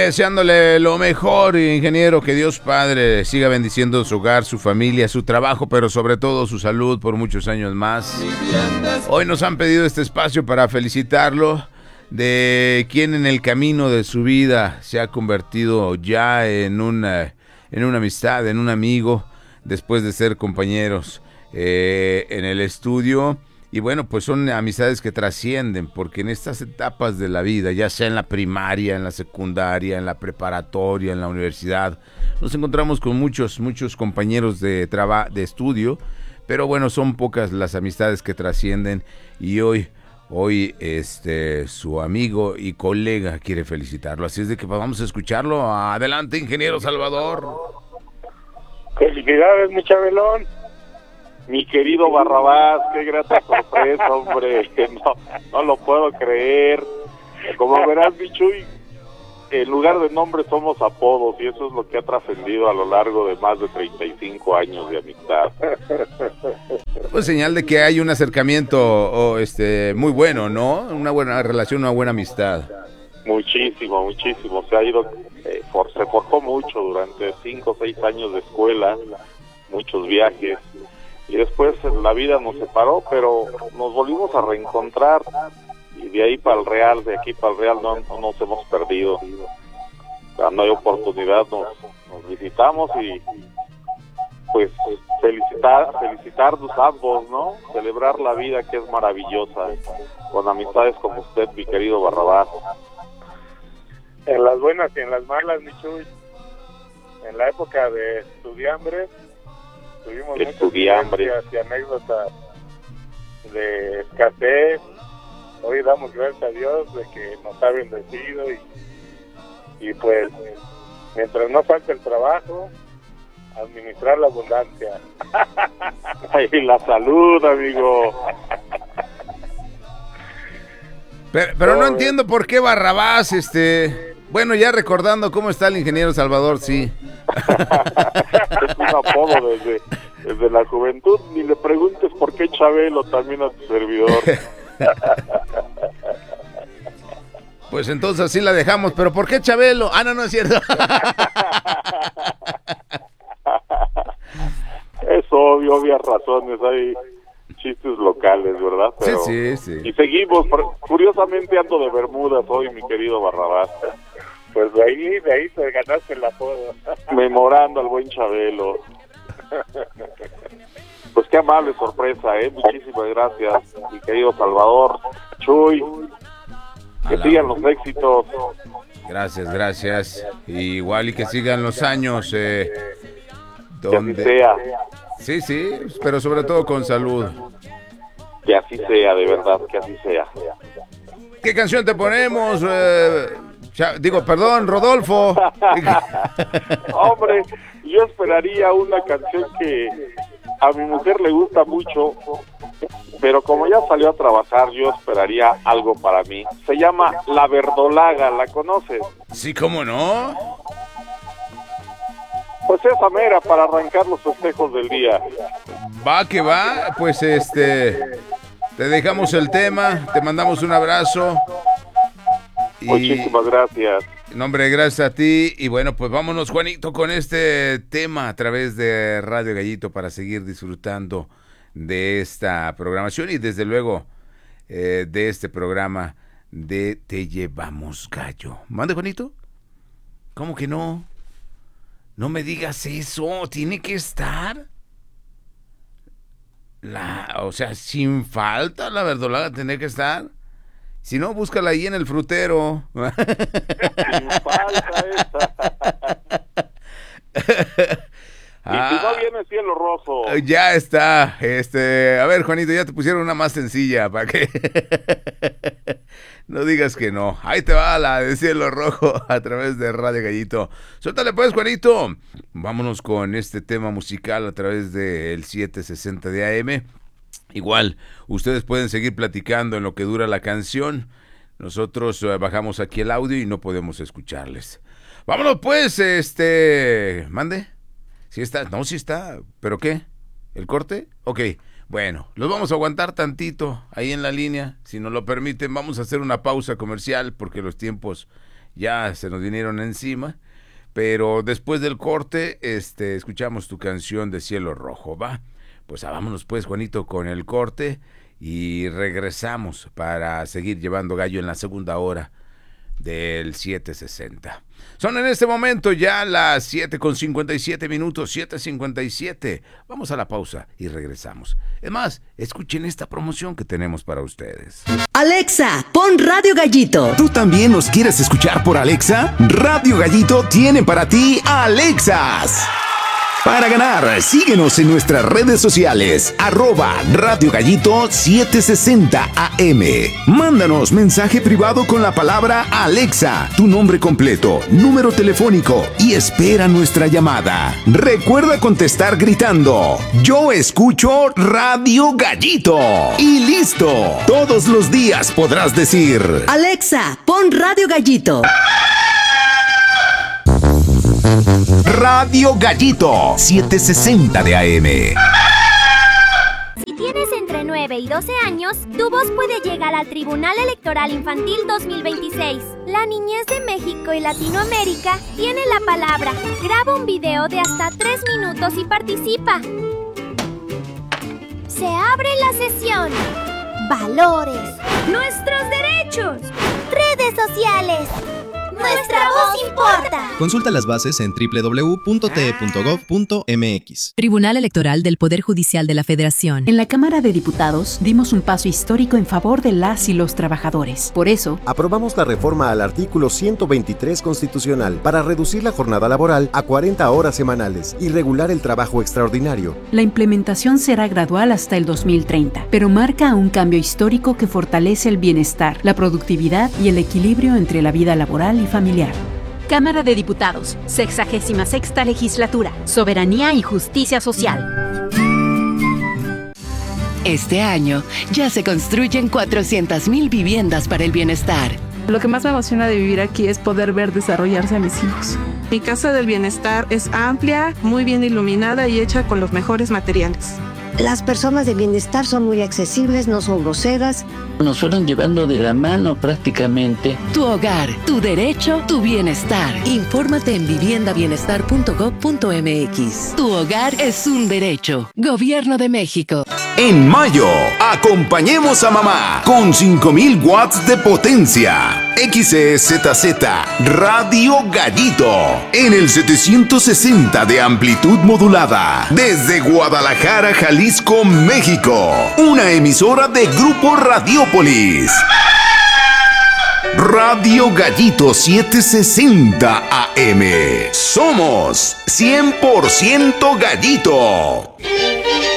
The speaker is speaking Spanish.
deseándole lo mejor, ingeniero, que Dios Padre siga bendiciendo su hogar, su familia, su trabajo, pero sobre todo su salud por muchos años más. Hoy nos han pedido este espacio para felicitarlo, de quien en el camino de su vida se ha convertido ya en una amistad, en un amigo, después de ser compañeros en el estudio. Y bueno, pues son amistades que trascienden, porque en estas etapas de la vida, ya sea en la primaria, en la secundaria, en la preparatoria, en la universidad, nos encontramos con muchos compañeros de estudio, pero bueno, son pocas las amistades que trascienden, y hoy su amigo y colega quiere felicitarlo, así es de que vamos a escucharlo. Adelante, ingeniero Salvador. Felicidades, mi Chabelón. Mi querido Barrabás, qué grata sorpresa, hombre. No lo puedo creer. Como verás, mi Chuy, en lugar de nombres somos apodos, y eso es lo que ha trascendido a lo largo de más de 35 años de amistad. Pues señal de que hay un acercamiento muy bueno, ¿no? Una buena relación, una buena amistad. Muchísimo. Se ha ido, se forjó mucho durante 5 o 6 años de escuela, muchos viajes. Y después la vida nos separó, pero nos volvimos a reencontrar, y de ahí para el Real, de aquí para el Real no nos hemos perdido. Cuando hay oportunidad nos visitamos, y pues felicitarnos ambos, ¿no? Celebrar la vida, que es maravillosa, con amistades como usted, mi querido Barrabás. En las buenas y en las malas, mi Chuy. En la época de estudiambres, tuvimos muchas vivencias y anécdotas de escasez. Hoy damos gracias a Dios de que nos ha bendecido, y pues mientras no falte el trabajo, administrar la abundancia. Y la salud, amigo. Pero no entiendo por qué Barrabás, bueno, ya recordando cómo está el ingeniero Salvador, sí. Es un apodo desde la juventud. Ni le preguntes por qué Chabelo, también a tu servidor. Pues entonces así la dejamos. ¿Pero por qué Chabelo? No es cierto. Es obvio, obvias razones. Hay chistes locales, ¿verdad? Pero, sí. Y seguimos. Curiosamente ando de Bermudas hoy, mi querido Barrabás. Pues de ahí te ganaste el apodo. Memorando al buen Chabelo. Pues qué amable sorpresa, muchísimas gracias, mi querido Salvador. Chuy, que sigan los éxitos. Gracias. Igual, y que sigan los años donde... Que así sea. Sí, pero sobre todo con salud. Que así sea, de verdad, que así sea. ¿Qué canción te ponemos? Rodolfo. Hombre, yo esperaría una canción que a mi mujer le gusta mucho, pero como ya salió a trabajar, yo esperaría algo para mí. Se llama La Verdolaga, ¿la conoces? Sí, ¿cómo no? Pues esa mera, para arrancar los festejos del día. Va que va, pues te dejamos el tema, te mandamos un abrazo. Muchísimas gracias. No, hombre, gracias a ti. Y bueno, pues vámonos, Juanito, con este tema a través de Radio Gallito, para seguir disfrutando de esta programación, y desde luego de este programa de Te Llevamos Gallo. ¿Mande, Juanito? ¿Cómo que no? No me digas eso, tiene que estar. O sea, sin falta la verdolaga tiene que estar. Si no, búscala ahí en el frutero. Sin falta esa. Y si no viene Cielo Rojo. Ya está. A ver, Juanito, ya te pusieron una más sencilla para que no digas que no. Ahí te va la de Cielo Rojo a través de Radio Gallito. Suéltale pues, Juanito. Vámonos con este tema musical a través del 760 de AM. Igual, ustedes pueden seguir platicando en lo que dura la canción. Nosotros bajamos aquí el audio y no podemos escucharles. Vámonos pues, mande. ¿Sí está? No, sí está. ¿Pero qué? ¿El corte? Ok, bueno, los vamos a aguantar tantito ahí en la línea. Si nos lo permiten, vamos a hacer una pausa comercial porque los tiempos ya se nos vinieron encima. Pero después del corte, escuchamos tu canción de Cielo Rojo, ¿va? Pues vámonos pues, Juanito, con el corte y regresamos para seguir llevando gallo en la segunda hora del 760. Son en este momento ya las 7:57 minutos, 7:57. Vamos a la pausa y regresamos. Es más, escuchen esta promoción que tenemos para ustedes. Alexa, pon Radio Gallito. ¿Tú también nos quieres escuchar por Alexa? Radio Gallito tiene para ti Alexas. Para ganar, síguenos en nuestras redes sociales, @Radio Gallito 760 AM. Mándanos mensaje privado con la palabra Alexa, tu nombre completo, número telefónico y espera nuestra llamada. Recuerda contestar gritando: yo escucho Radio Gallito. Y listo, todos los días podrás decir: Alexa, pon Radio Gallito. Radio Gallito 760 de AM. Si tienes entre 9 y 12 años, tu voz puede llegar al Tribunal Electoral Infantil 2026. La niñez de México y Latinoamérica tiene la palabra. Graba un video de hasta 3 minutos y participa. Se abre la sesión. Valores. Nuestros derechos. Redes sociales. ¡Nuestra voz importa! Consulta las bases en www.te.gov.mx. Tribunal Electoral del Poder Judicial de la Federación. En la Cámara de Diputados dimos un paso histórico en favor de las y los trabajadores. Por eso, aprobamos la reforma al artículo 123 constitucional para reducir la jornada laboral a 40 horas semanales y regular el trabajo extraordinario. La implementación será gradual hasta el 2030, pero marca un cambio histórico que fortalece el bienestar, la productividad y el equilibrio entre la vida laboral y familiar. Cámara de Diputados, 66ª Legislatura, Soberanía y Justicia Social. Este año ya se construyen 400,000 viviendas para el bienestar. Lo que más me emociona de vivir aquí es poder ver desarrollarse a mis hijos. Mi casa del bienestar es amplia, muy bien iluminada y hecha con los mejores materiales. Las personas de bienestar son muy accesibles, no son groseras. Nos fueron llevando de la mano prácticamente. Tu hogar, tu derecho, tu bienestar. Infórmate en viviendabienestar.gov.mx. Tu hogar es un derecho. Gobierno de México. En mayo, acompañemos a mamá con 5,000 watts de potencia. XEZZ Radio Gallito en el 760 de amplitud modulada desde Guadalajara, Jalisco, México. Una emisora de Grupo Radiópolis. Radio Gallito 760 AM. Somos 100% Gallito.